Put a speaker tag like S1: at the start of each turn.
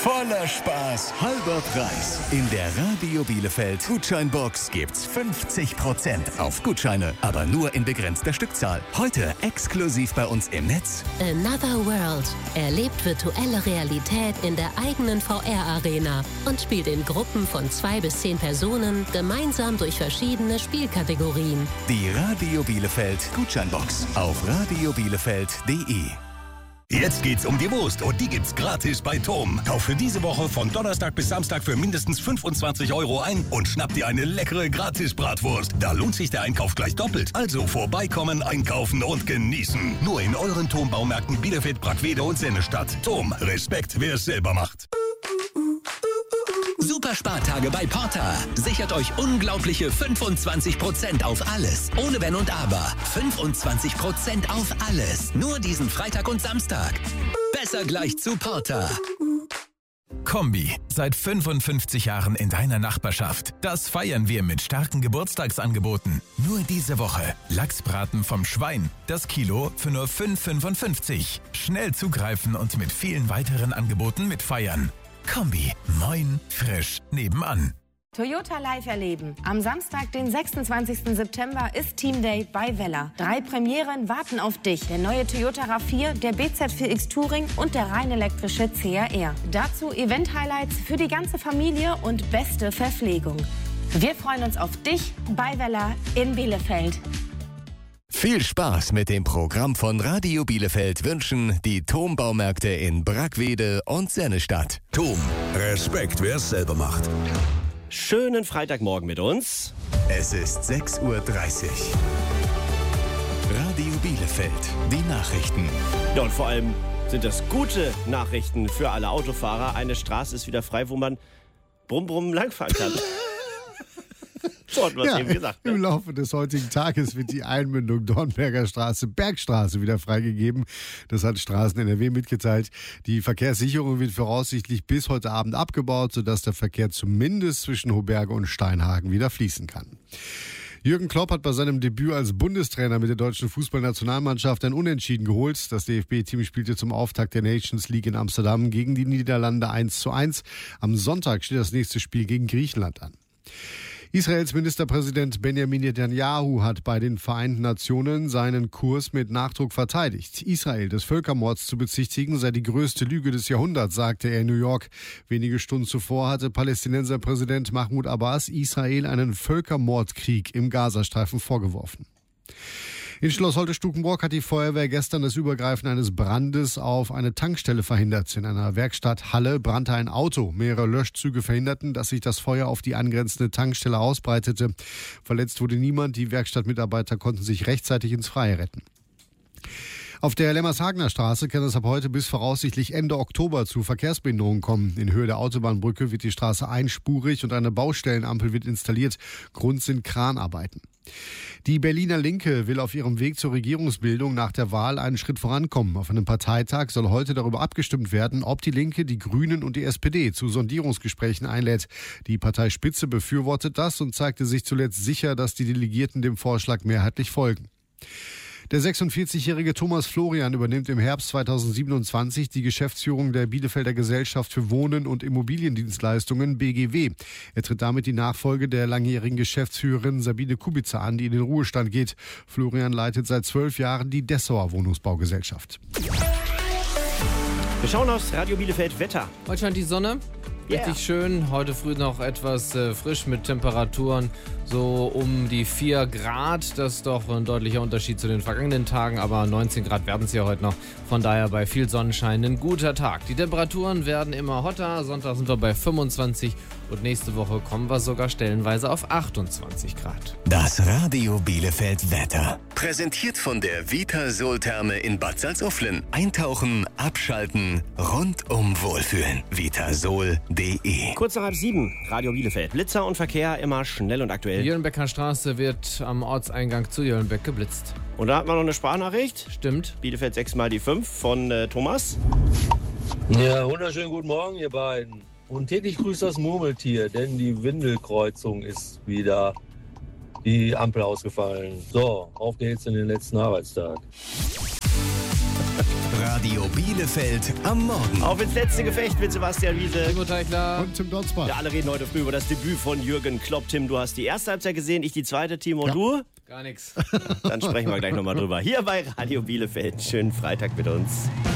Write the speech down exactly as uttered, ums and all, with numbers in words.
S1: Voller Spaß, halber Preis. In der Radio Bielefeld Gutscheinbox gibt's fünfzig Prozent auf Gutscheine, aber nur in begrenzter Stückzahl. Heute exklusiv bei uns im Netz.
S2: Another World. Erlebt virtuelle Realität in der eigenen V R-Arena und spielt in Gruppen von zwei bis zehn Personen gemeinsam durch verschiedene Spielkategorien.
S1: Die Radio Bielefeld Gutscheinbox auf radio bielefeld punkt de.
S3: Jetzt geht's um die Wurst und die gibt's gratis bei Tom. Kauf für diese Woche von Donnerstag bis Samstag für mindestens fünfundzwanzig Euro ein und schnapp dir eine leckere Gratis-Bratwurst. Da lohnt sich der Einkauf gleich doppelt. Also vorbeikommen, einkaufen und genießen. Nur in euren Tom-Baumärkten Bielefeld, Brackwede und Sennestadt. Tom, Respekt, wer es selber macht.
S4: Super Spartage bei Porter. Sichert euch unglaubliche fünfundzwanzig Prozent auf alles. Ohne Wenn und Aber. fünfundzwanzig Prozent auf alles. Nur diesen Freitag und Samstag. Besser gleich zu Porter.
S5: Kombi, seit fünfundfünfzig Jahren in deiner Nachbarschaft. Das feiern wir mit starken Geburtstagsangeboten. Nur diese Woche Lachsbraten vom Schwein. Das Kilo für nur fünf fünfundfünfzig. Schnell zugreifen und mit vielen weiteren Angeboten mitfeiern. Kombi, moin, frisch, nebenan.
S6: Toyota live erleben. Am Samstag, den sechsundzwanzigsten September, ist Team Day bei Weller. Drei Premieren warten auf dich. Der neue Toyota RAV vier, der B Z vier X Touring und der rein elektrische C R R. Dazu Event-Highlights für die ganze Familie und beste Verpflegung. Wir freuen uns auf dich bei Weller in Bielefeld.
S1: Viel Spaß mit dem Programm von Radio Bielefeld wünschen die Tom-Baumärkte in Brackwede und Sennestadt.
S3: Tom, Respekt, wer es selber macht.
S7: Schönen Freitagmorgen mit uns.
S1: Es ist sechs Uhr dreißig. Radio Bielefeld, die Nachrichten.
S7: Ja, und vor allem sind das gute Nachrichten für alle Autofahrer. Eine Straße ist wieder frei, wo man brumm brumm langfahren kann. So hat man
S8: ja,
S7: eben gesagt. Ne?
S8: Im Laufe des heutigen Tages wird die Einmündung Dornberger Straße, Bergstraße wieder freigegeben. Das hat Straßen N R W mitgeteilt. Die Verkehrssicherung wird voraussichtlich bis heute Abend abgebaut, sodass der Verkehr zumindest zwischen Hoberge und Steinhagen wieder fließen kann. Jürgen Klopp hat bei seinem Debüt als Bundestrainer mit der deutschen Fußballnationalmannschaft ein Unentschieden geholt. Das D F B-Team spielte zum Auftakt der Nations League in Amsterdam gegen die Niederlande eins zu eins. Am Sonntag steht das nächste Spiel gegen Griechenland an. Israels Ministerpräsident Benjamin Netanyahu hat bei den Vereinten Nationen seinen Kurs mit Nachdruck verteidigt. Israel des Völkermords zu bezichtigen sei die größte Lüge des Jahrhunderts, sagte er in New York. Wenige Stunden zuvor hatte Palästinenserpräsident Mahmoud Abbas Israel einen Völkermordkrieg im Gazastreifen vorgeworfen. In Schloss Holte-Stukenbrock hat die Feuerwehr gestern das Übergreifen eines Brandes auf eine Tankstelle verhindert. In einer Werkstatthalle brannte ein Auto. Mehrere Löschzüge verhinderten, dass sich das Feuer auf die angrenzende Tankstelle ausbreitete. Verletzt wurde niemand. Die Werkstattmitarbeiter konnten sich rechtzeitig ins Freie retten. Auf der Lemmershagner Straße kann es ab heute bis voraussichtlich Ende Oktober zu Verkehrsbehinderungen kommen. In Höhe der Autobahnbrücke wird die Straße einspurig und eine Baustellenampel wird installiert. Grund sind Kranarbeiten. Die Berliner Linke will auf ihrem Weg zur Regierungsbildung nach der Wahl einen Schritt vorankommen. Auf einem Parteitag soll heute darüber abgestimmt werden, ob die Linke die Grünen und die S P D zu Sondierungsgesprächen einlädt. Die Parteispitze befürwortet das und zeigte sich zuletzt sicher, dass die Delegierten dem Vorschlag mehrheitlich folgen. Der sechsundvierzigjährige Thomas Florian übernimmt im Herbst zweitausendsiebenundzwanzig die Geschäftsführung der Bielefelder Gesellschaft für Wohnen und Immobiliendienstleistungen B G W. Er tritt damit die Nachfolge der langjährigen Geschäftsführerin Sabine Kubica an, die in den Ruhestand geht. Florian leitet seit zwölf Jahren die Dessauer Wohnungsbaugesellschaft.
S7: Wir schauen aufs Radio Bielefeld Wetter.
S9: Heute scheint die Sonne. Richtig yeah. schön. Heute früh noch etwas äh, frisch mit Temperaturen so um die vier Grad. Das ist doch ein deutlicher Unterschied zu den vergangenen Tagen. Aber neunzehn Grad werden es ja heute noch. Von daher bei viel Sonnenschein ein guter Tag. Die Temperaturen werden immer hotter. Sonntag sind wir bei fünfundzwanzig. Und nächste Woche kommen wir sogar stellenweise auf achtundzwanzig Grad.
S1: Das Radio Bielefeld Wetter. Präsentiert von der Vitasol-Therme in Bad Salzuflen. Eintauchen, abschalten, rundum wohlfühlen. Vitasol punkt de.
S7: Kurz nach halb sieben, Radio Bielefeld. Blitzer und Verkehr immer schnell und aktuell.
S9: Die Jöllenbecker Straße wird am Ortseingang zu Jöllenbeck geblitzt.
S7: Und da hat man noch eine Sprachnachricht.
S9: Stimmt.
S7: Bielefeld sechs mal die fünf von äh, Thomas.
S10: Ja, wunderschönen guten Morgen, ihr beiden. Und täglich grüßt das Murmeltier, denn die Windelkreuzung ist wieder die Ampel ausgefallen. So, auf geht's in den letzten Arbeitstag.
S1: Radio Bielefeld am Morgen.
S7: Auf ins letzte Gefecht mit Sebastian Wiese.
S9: Timo Teichler.
S8: Und Tim Donsbach.
S7: Ja, alle reden heute früh über das Debüt von Jürgen Klopp. Tim, du hast die erste Halbzeit gesehen, ich die zweite. Timo,
S8: Ja.
S7: du?
S9: Gar nichts.
S7: Dann sprechen wir gleich nochmal drüber. Hier bei Radio Bielefeld. Schönen Freitag mit uns.